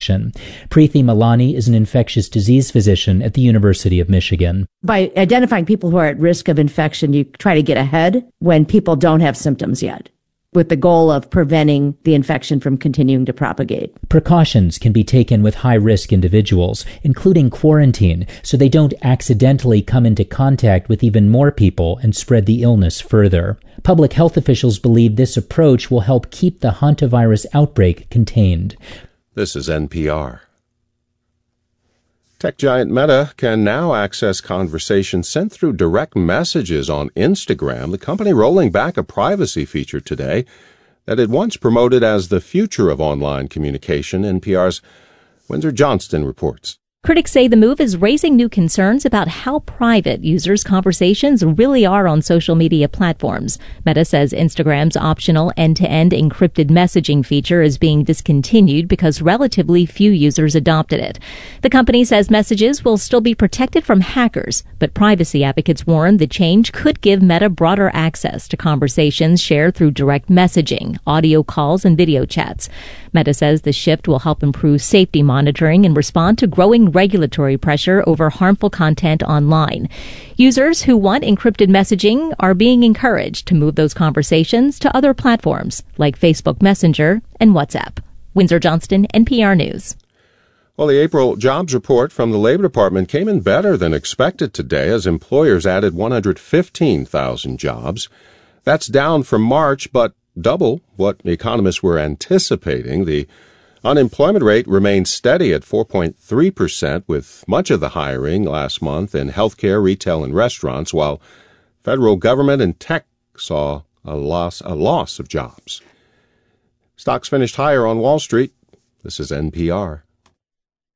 infection. Preeti Malani is an infectious disease physician at the University of Michigan. By identifying people who are at risk of infection, you try to get ahead when people don't have symptoms yet, with the goal of preventing the infection from continuing to propagate. Precautions can be taken with high-risk individuals, including quarantine, so they don't accidentally come into contact with even more people and spread the illness further. Public health officials believe this approach will help keep the hantavirus outbreak contained. This is NPR. Tech giant Meta can now access conversations sent through direct messages on Instagram, the company rolling back a privacy feature today that it once promoted as the future of online communication. NPR's Windsor Johnston reports. Critics say the move is raising new concerns about how private users' conversations really are on social media platforms. Meta says Instagram's optional end-to-end encrypted messaging feature is being discontinued because relatively few users adopted it. The company says messages will still be protected from hackers, but privacy advocates warn the change could give Meta broader access to conversations shared through direct messaging, audio calls, and video chats. Meta says the shift will help improve safety monitoring and respond to growing regulatory pressure over harmful content online. Users who want encrypted messaging are being encouraged to move those conversations to other platforms like Facebook Messenger and WhatsApp. Windsor Johnston, NPR News. Well, the April jobs report from the Labor Department came in better than expected today as employers added 115,000 jobs. That's down from March, but double what economists were anticipating. The unemployment rate remained steady at 4.3%, with much of the hiring last month in healthcare, retail, and restaurants, while federal government and tech saw a loss of jobs. Stocks finished higher on Wall Street. This is NPR.